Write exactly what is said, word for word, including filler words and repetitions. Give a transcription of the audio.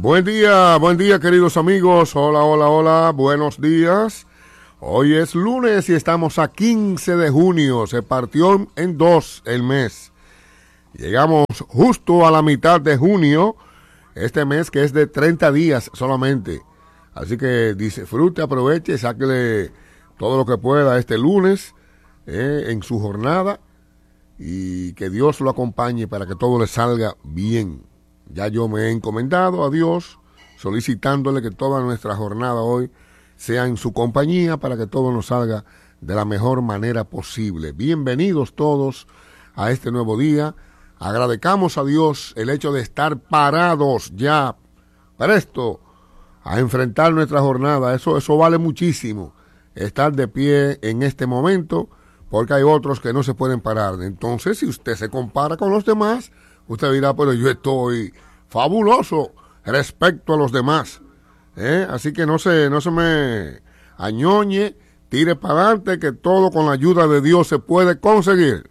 Buen día, buen día queridos amigos, hola, hola, hola, buenos días. Hoy es lunes y estamos a quince de junio, se partió en dos el mes. Llegamos justo a la mitad de junio, este mes que es de treinta días solamente. Así que disfrute, aproveche, sáquele todo lo que pueda este lunes eh, en su jornada y que Dios lo acompañe para que todo le salga bien. Ya yo me he encomendado a Dios, solicitándole que toda nuestra jornada hoy sea en su compañía para que todo nos salga de la mejor manera posible. Bienvenidos todos a este nuevo día. Agradecamos a Dios el hecho de estar parados ya, presto a enfrentar nuestra jornada. Eso, eso vale muchísimo, estar de pie en este momento, porque hay otros que no se pueden parar. Entonces, si usted se compara con los demás, usted dirá, pero yo estoy fabuloso respecto a los demás. ¿Eh? Así que no se, no se me añoñe, tire para adelante, que todo con la ayuda de Dios se puede conseguir.